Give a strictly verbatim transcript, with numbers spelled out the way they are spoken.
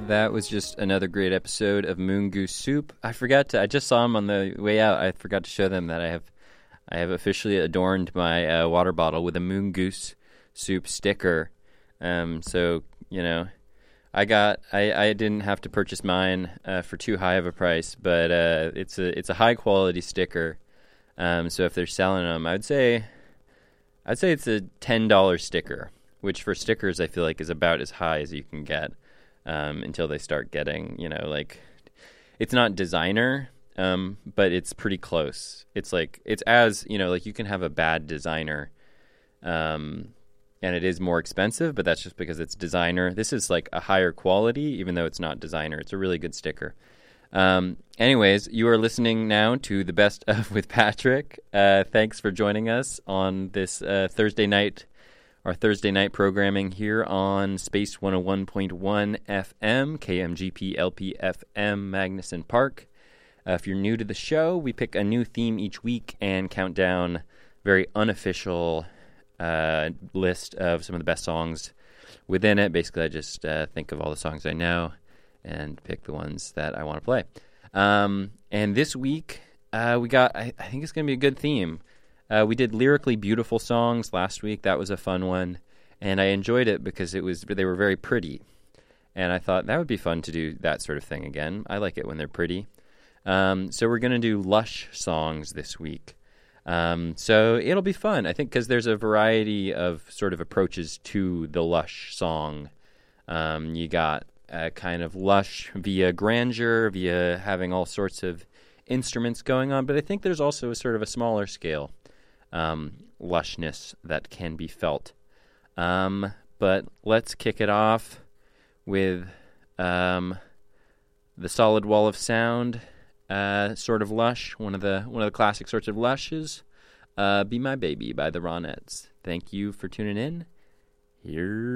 That was just another great episode of Moon Goose Soup. I forgot to, I just saw them on the way out. I forgot to show them that I have I have officially adorned my uh, water bottle with a Moon Goose Soup sticker. Um, so, you know, I got, I, I didn't have to purchase mine uh, for too high of a price, but uh, it's a it's a high quality sticker. Um, so if they're selling them, I'd say, I'd say it's a ten dollars sticker, which for stickers I feel like is about as high as you can get. Um, until they start getting, you know, like, it's not designer, um, but it's pretty close. It's like, it's as, you know, like you can have a bad designer, um, and it is more expensive, but that's just because it's designer. This is like a higher quality, even though it's not designer. It's a really good sticker. Um, anyways, you are listening now to The Best Of with Patrick. Uh, thanks for joining us on this uh, Thursday night Our Thursday night programming here on Space one oh one point one F M, K M G P L P F M, Magnuson Park. Uh, if you're new to the show, we pick a new theme each week and count down very unofficial uh, list of some of the best songs within it. Basically, I just uh, think of all the songs I know and pick the ones that I want to play. Um, and this week, uh, we got, I, I think it's going to be a good theme. Uh, we did lyrically beautiful songs last week. That was a fun one, and I enjoyed it because it was they were very pretty, and I thought that would be fun to do that sort of thing again. I like it when they're pretty. Um, so we're going to do lush songs this week. Um, so it'll be fun, I think, because there's a variety of sort of approaches to the lush song. Um, you got uh, kind of lush via grandeur, via having all sorts of instruments going on, but I think there's also a sort of a smaller scale Um, lushness that can be felt. Um, but let's kick it off with um, the Solid Wall of Sound, uh, sort of lush, one of the one of the classic sorts of lushes. Uh, Be My Baby by the Ronettes. Thank you for tuning in. Here.